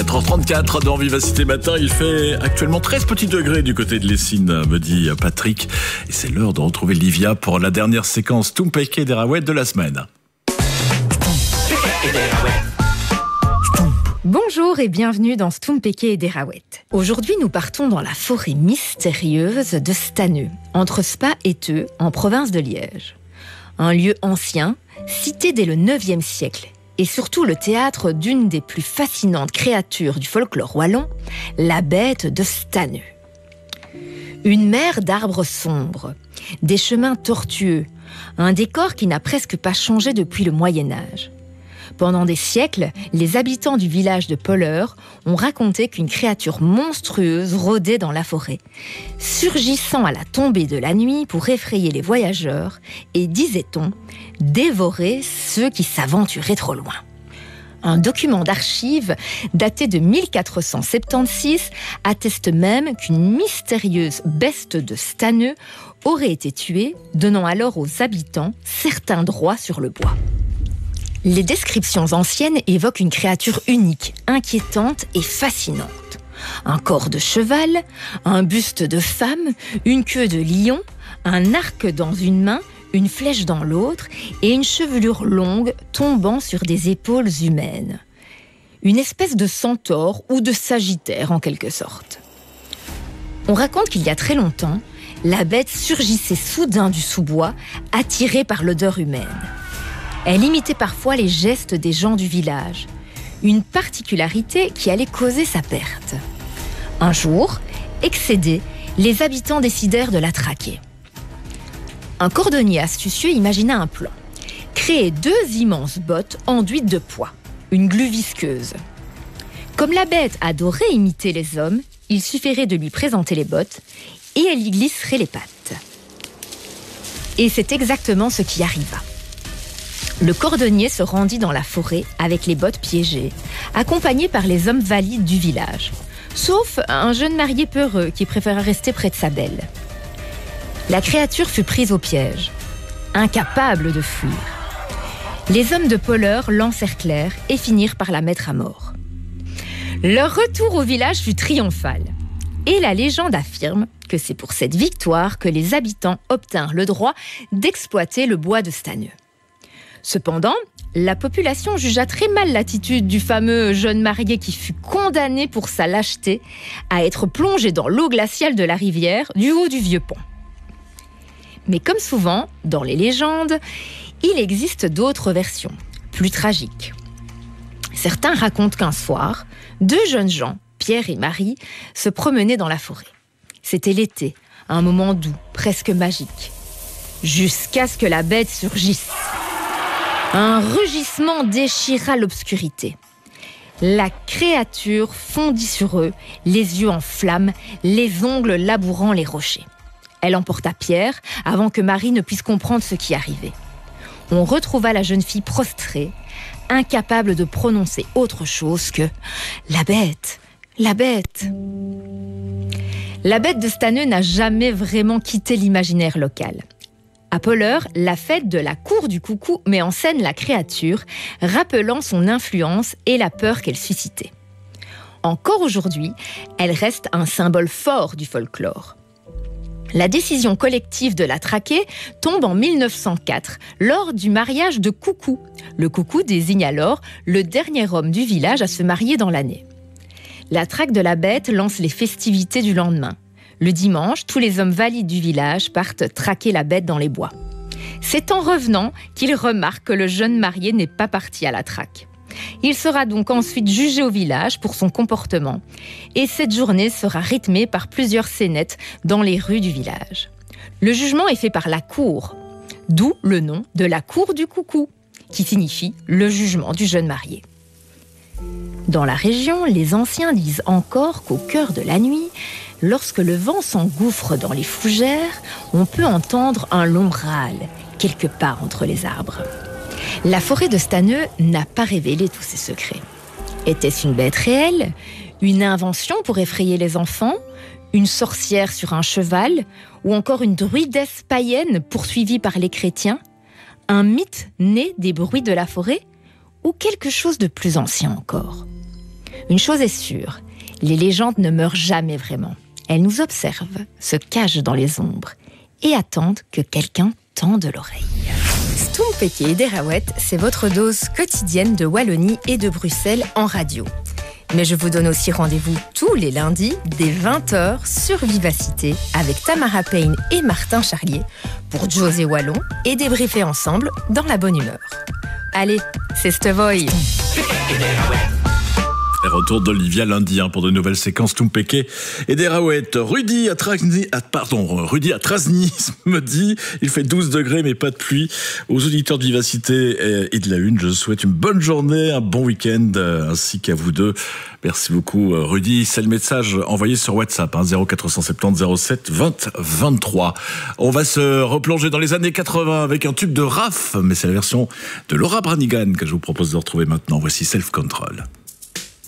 4h34 dans Vivacité Matin. Il fait actuellement 13 petits degrés du côté de l'Essine, me dit Patrick. Et c'est l'heure de retrouver Livia pour la dernière séquence Tumpeke Derawet de la semaine. Bonjour et bienvenue dans Stumpeke Derawet. Aujourd'hui, nous partons dans la forêt mystérieuse de Staneux, entre Spa et Theux, en province de Liège. Un lieu ancien, cité dès le 9e siècle, et surtout le théâtre d'une des plus fascinantes créatures du folklore wallon, la bête de Staneux. Une mer d'arbres sombres, des chemins tortueux, un décor qui n'a presque pas changé depuis le Moyen-Âge. Pendant des siècles, les habitants du village de Polleur ont raconté qu'une créature monstrueuse rôdait dans la forêt, surgissant à la tombée de la nuit pour effrayer les voyageurs et, disait-on, dévorer ceux qui s'aventuraient trop loin. Un document d'archives daté de 1476 atteste même qu'une mystérieuse bête de Staneux aurait été tuée, donnant alors aux habitants certains droits sur le bois. Les descriptions anciennes évoquent une créature unique, inquiétante et fascinante. Un corps de cheval, un buste de femme, une queue de lion, un arc dans une main, une flèche dans l'autre et une chevelure longue tombant sur des épaules humaines. Une espèce de centaure ou de sagittaire en quelque sorte. On raconte qu'il y a très longtemps, la bête surgissait soudain du sous-bois, attirée par l'odeur humaine. Elle imitait parfois les gestes des gens du village, une particularité qui allait causer sa perte. Un jour, excédés, les habitants décidèrent de la traquer. Un cordonnier astucieux imagina un plan. Créer 2 immenses bottes enduites de pois, une glu visqueuse. Comme la bête adorait imiter les hommes, il suffirait de lui présenter les bottes et elle y glisserait les pattes. Et c'est exactement ce qui arriva. Le cordonnier se rendit dans la forêt avec les bottes piégées, accompagné par les hommes valides du village, sauf un jeune marié peureux qui préféra rester près de sa belle. La créature fut prise au piège, incapable de fuir. Les hommes de Polleur l'encerclèrent et finirent par la mettre à mort. Leur retour au village fut triomphal, et la légende affirme que c'est pour cette victoire que les habitants obtinrent le droit d'exploiter le bois de Staneux. Cependant, la population jugea très mal l'attitude du fameux jeune marié qui fut condamné pour sa lâcheté à être plongé dans l'eau glaciale de la rivière du haut du vieux pont. Mais comme souvent, dans les légendes, il existe d'autres versions, plus tragiques. Certains racontent qu'un soir, 2 jeunes gens, Pierre et Marie, se promenaient dans la forêt. C'était l'été, un moment doux, presque magique, jusqu'à ce que la bête surgisse. Un rugissement déchira l'obscurité. La créature fondit sur eux, les yeux en flammes, les ongles labourant les rochers. Elle emporta Pierre avant que Marie ne puisse comprendre ce qui arrivait. On retrouva la jeune fille prostrée, incapable de prononcer autre chose que « La bête, la bête ». La bête de Staneux n'a jamais vraiment quitté l'imaginaire local. À Polleur, la fête de la cour du coucou met en scène la créature, rappelant son influence et la peur qu'elle suscitait. Encore aujourd'hui, elle reste un symbole fort du folklore. La décision collective de la traquer tombe en 1904, lors du mariage de Coucou. Le coucou désigne alors le dernier homme du village à se marier dans l'année. La traque de la bête lance les festivités du lendemain. Le dimanche, tous les hommes valides du village partent traquer la bête dans les bois. C'est en revenant qu'ils remarquent que le jeune marié n'est pas parti à la traque. Il sera donc ensuite jugé au village pour son comportement. Et cette journée sera rythmée par plusieurs scénettes dans les rues du village. Le jugement est fait par la cour, d'où le nom de la cour du coucou, qui signifie le jugement du jeune marié. Dans la région, les anciens disent encore qu'au cœur de la nuit, lorsque le vent s'engouffre dans les fougères, on peut entendre un long râle, quelque part entre les arbres. La forêt de Staneux n'a pas révélé tous ses secrets. Était-ce une bête réelle? Une invention pour effrayer les enfants? Une sorcière sur un cheval? Ou encore une druidesse païenne poursuivie par les chrétiens? Un mythe né des bruits de la forêt? Ou quelque chose de plus ancien encore? Une chose est sûre, les légendes ne meurent jamais vraiment. Elles nous observent, se cachent dans les ombres et attendent que quelqu'un tende l'oreille. Stompeke et Dérawet, c'est votre dose quotidienne de Wallonie et de Bruxelles en radio. Mais je vous donne aussi rendez-vous tous les lundis dès 20h sur Vivacité avec Tamara Payne et Martin Charlier pour José Wallon et débriefer ensemble dans la bonne humeur. Allez, c'est Stevoy. Et retour d'Olivia lundi pour de nouvelles séquences Tumpeke et Dérawet. Rudy à Trasny me dit, il fait 12 degrés mais pas de pluie. Aux auditeurs de Vivacité et de la Une, je souhaite une bonne journée, un bon week-end, ainsi qu'à vous deux. Merci beaucoup Rudy. C'est le message envoyé sur WhatsApp, 0470 07 20 23. On va se replonger dans les années 80 avec un tube de Raph, mais c'est la version de Laura Branigan que je vous propose de retrouver maintenant. Voici Self Control.